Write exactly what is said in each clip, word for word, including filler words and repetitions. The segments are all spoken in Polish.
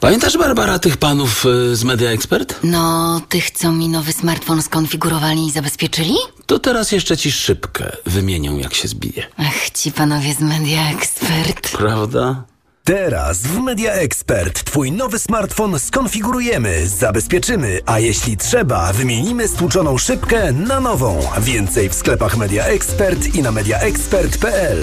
Pamiętasz, Barbara, tych panów y, z Media Expert? No, tych, co mi nowy smartfon skonfigurowali i zabezpieczyli? To teraz jeszcze ci szybkę wymienią, jak się zbije. Ach, ci panowie z Media Expert. Prawda? Teraz w Media Expert twój nowy smartfon skonfigurujemy, zabezpieczymy, a jeśli trzeba, wymienimy stłuczoną szybkę na nową. Więcej w sklepach Media Expert i na media expert kropka p l.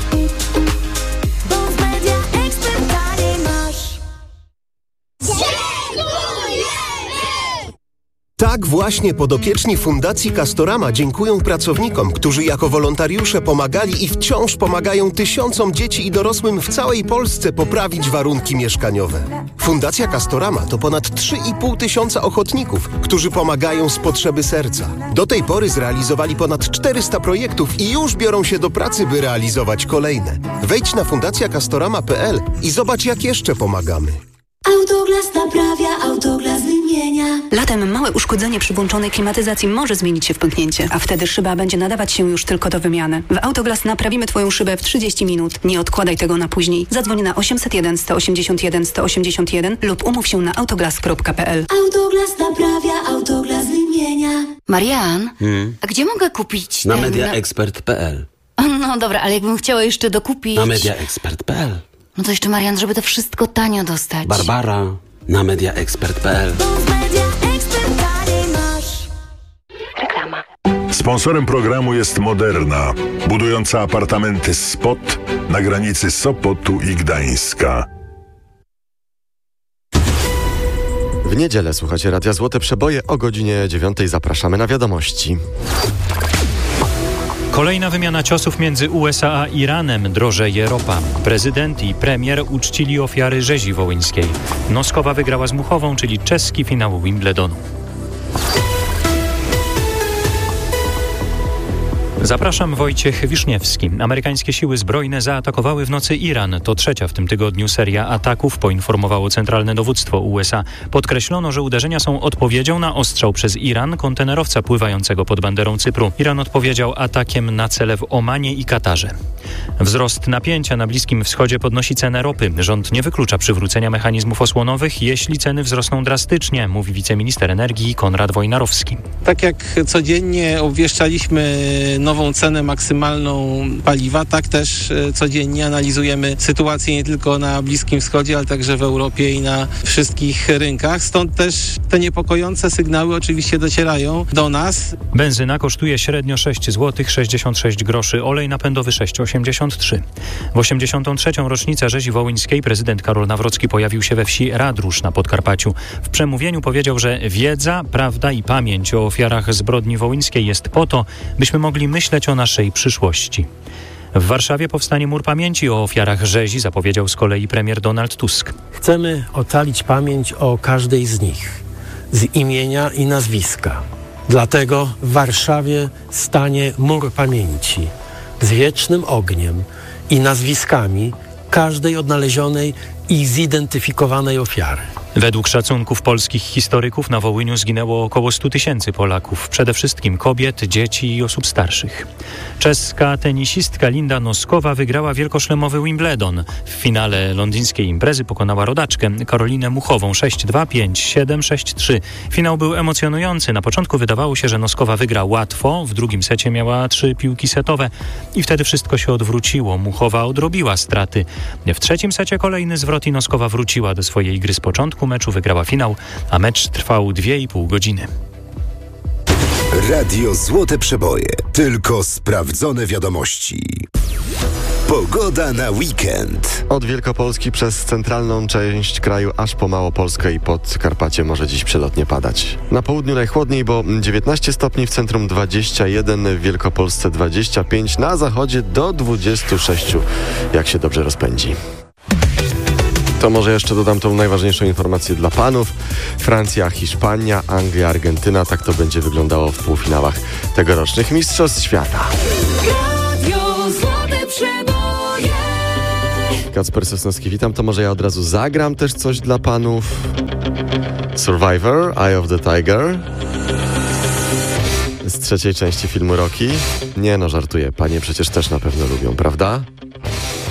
Tak właśnie podopieczni Fundacji Castorama dziękują pracownikom, którzy jako wolontariusze pomagali i wciąż pomagają tysiącom dzieci i dorosłym w całej Polsce poprawić warunki mieszkaniowe. Fundacja Castorama to ponad trzy i pół tysiąca ochotników, którzy pomagają z potrzeby serca. Do tej pory zrealizowali ponad czterysta projektów i już biorą się do pracy, by realizować kolejne. Wejdź na fundacja castorama kropka p l i zobacz, jak jeszcze pomagamy. Autoglas naprawia, Autoglas wymienia. Latem małe uszkodzenie przy włączonej klimatyzacji może zmienić się w pęknięcie, a wtedy szyba będzie nadawać się już tylko do wymiany. W Autoglas naprawimy Twoją szybę w trzydzieści minut. Nie odkładaj tego na później. Zadzwoń na osiemset jeden, sto osiemdziesiąt jeden, sto osiemdziesiąt jeden lub umów się na autoglas kropka p l. Autoglas naprawia, Autoglas wymienia. Marian, Hmm? a gdzie mogę kupić Na ten... media expert kropka p l. No dobra, ale jakbym chciała jeszcze dokupić... Na media expert kropka p l. No to jeszcze, Marian, żeby to wszystko tanio dostać. Barbara, na media expert kropka p l. Reklama. Sponsorem programu jest Moderna, budująca apartamenty Spot na granicy Sopotu i Gdańska. W niedzielę słuchacie Radia Złote Przeboje. O godzinie dziewiątej zapraszamy na wiadomości. Kolejna wymiana ciosów między U S A a Iranem. Drożeje ropa. Prezydent i premier uczcili ofiary rzezi wołyńskiej. Noskowa wygrała z Muchową, czyli czeski finał Wimbledonu. Zapraszam, Wojciech Wiszniewski. Amerykańskie siły zbrojne zaatakowały w nocy Iran. To trzecia w tym tygodniu seria ataków, poinformowało Centralne Dowództwo U S A. Podkreślono, że uderzenia są odpowiedzią na ostrzał przez Iran kontenerowca pływającego pod banderą Cypru. Iran odpowiedział atakiem na cele w Omanie i Katarze. Wzrost napięcia na Bliskim Wschodzie podnosi cenę ropy. Rząd nie wyklucza przywrócenia mechanizmów osłonowych, jeśli ceny wzrosną drastycznie, mówi wiceminister energii Konrad Wojnarowski. Tak jak codziennie obwieszczaliśmy nową cenę maksymalną paliwa, tak też codziennie analizujemy sytuację nie tylko na Bliskim Wschodzie, ale także w Europie i na wszystkich rynkach. Stąd też te niepokojące sygnały oczywiście docierają do nas. Benzyna kosztuje średnio sześć złotych sześćdziesiąt sześć groszy, olej napędowy sześć osiemdziesiąt trzy. W osiemdziesiątą trzecią rocznicę rzezi wołyńskiej prezydent Karol Nawrocki pojawił się we wsi Radrusz na Podkarpaciu. W przemówieniu powiedział, że wiedza, prawda i pamięć o ofiarach zbrodni wołyńskiej jest po to, byśmy mogli myśleć o naszej przyszłości. W Warszawie powstanie mur pamięci o ofiarach rzezi, zapowiedział z kolei premier Donald Tusk. Chcemy ocalić pamięć o każdej z nich, z imienia i nazwiska. Dlatego w Warszawie stanie mur pamięci z wiecznym ogniem i nazwiskami każdej odnalezionej i zidentyfikowanej ofiary. Według szacunków polskich historyków na Wołyniu zginęło około stu tysięcy Polaków, przede wszystkim kobiet, dzieci i osób starszych. Czeska tenisistka Linda Noskowa wygrała wielkoszlemowy Wimbledon. W finale londyńskiej imprezy pokonała rodaczkę Karolinę Muchową sześć dwa, pięć siedem, sześć trzy. Finał był emocjonujący. Na początku wydawało się, że Noskowa wygra łatwo, w drugim secie miała trzy piłki setowe i wtedy wszystko się odwróciło. Muchowa odrobiła straty. W trzecim secie kolejny zwrot i Noskowa wróciła do swojej gry z początku meczu, wygrała finał, a mecz trwał dwie i pół godziny. Radio Złote Przeboje. Tylko sprawdzone wiadomości. Pogoda na weekend. Od Wielkopolski przez centralną część kraju aż po Małopolskę i Podkarpacie może dziś przelotnie padać. Na południu najchłodniej, bo dziewiętnaście stopni, w centrum dwadzieścia jeden, w Wielkopolsce dwadzieścia pięć, na zachodzie do dwudziestu sześciu, jak się dobrze rozpędzi. To może jeszcze dodam tą najważniejszą informację dla panów. Francja, Hiszpania, Anglia, Argentyna. Tak to będzie wyglądało w półfinałach tegorocznych Mistrzostw Świata. Radio Złote Przeboje. Kacper Sosnowski, witam. To może ja od razu zagram też coś dla panów. Survivor, Eye of the Tiger. Z trzeciej części filmu Rocky. Nie no, żartuję. Panie przecież też na pewno lubią, prawda?